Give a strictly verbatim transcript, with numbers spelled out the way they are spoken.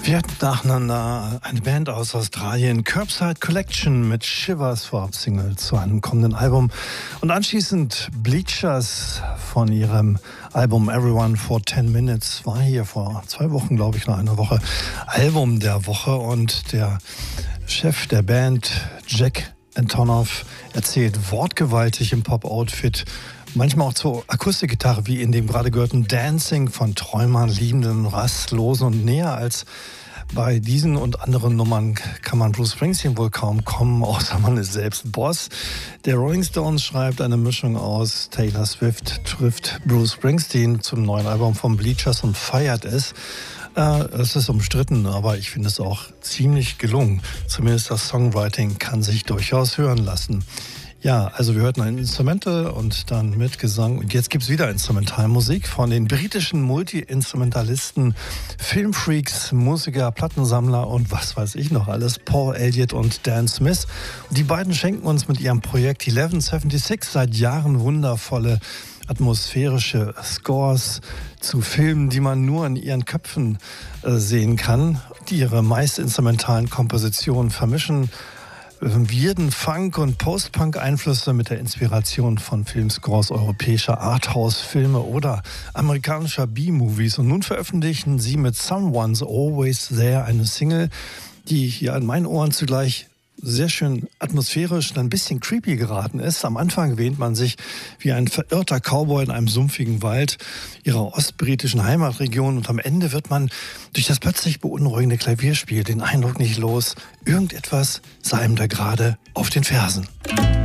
Wir hatten nacheinander eine Band aus Australien, Curbside Collection mit Shivers vorab Single zu einem kommenden Album und anschließend Bleachers von ihrem Album Everyone for ten Minutes war hier vor zwei Wochen, glaube ich, noch eine Woche Album der Woche und der Chef der Band, Jack Antonoff, erzählt wortgewaltig im Pop-Outfit, manchmal auch zur Akustikgitarre, wie in dem gerade gehörten Dancing von Träumern, Liebenden, Rastlosen und näher als bei diesen und anderen Nummern kann man Bruce Springsteen wohl kaum kommen, außer man ist selbst Boss. Der Rolling Stones schreibt eine Mischung aus Taylor Swift trifft Bruce Springsteen zum neuen Album von Bleachers und feiert es. Es ist umstritten, aber ich finde es auch ziemlich gelungen. Zumindest das Songwriting kann sich durchaus hören lassen. Ja, also wir hörten ein Instrumental und dann mit Gesang. Und jetzt gibt es wieder Instrumentalmusik von den britischen Multi-Instrumentalisten, Filmfreaks, Musiker, Plattensammler und was weiß ich noch alles, Paul Elliott und Dan Smith. Die beiden schenken uns mit ihrem Projekt elf sechsundsiebzig seit Jahren wundervolle atmosphärische Scores zu Filmen, die man nur in ihren Köpfen äh, sehen kann, die ihre meist instrumentalen Kompositionen vermischen, weirden Funk- und Post-Punk-Einflüsse mit der Inspiration von Filmscores europäischer Arthouse-Filme oder amerikanischer B-Movies. Und nun veröffentlichen sie mit Someone's Always There eine Single, die hier an meinen Ohren zugleich sehr schön atmosphärisch und ein bisschen creepy geraten ist. Am Anfang wähnt man sich wie ein verirrter Cowboy in einem sumpfigen Wald ihrer ostbritischen Heimatregion und am Ende wird man durch das plötzlich beunruhigende Klavierspiel den Eindruck nicht los, irgendetwas sei ihm da gerade auf den Fersen.